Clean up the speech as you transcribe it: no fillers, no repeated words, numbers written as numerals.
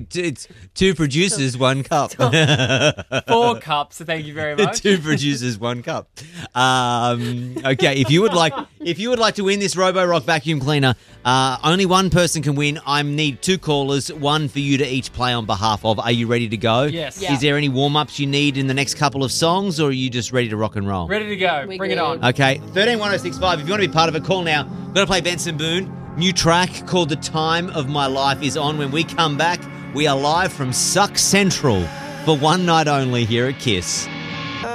It's 2 producers, 1 cup. 4 cups, so thank you very much. 2 producers, 1 cup. Okay, if you would like to win this Roborock vacuum cleaner, only one person can win. I need 2 callers, 1 for you to each play on behalf of. Are you ready to go? Yes. Yeah. Is there any warm-ups you need in the next couple of songs, or are you just ready to rock and roll? Ready to go. We Bring it good. on. Okay, 131065. If you want to be part of it, call now. We're going to play Benson Boone. New track called The Time of My Life is on. When we come back, we are live from Suck Central for one night only here at KISS.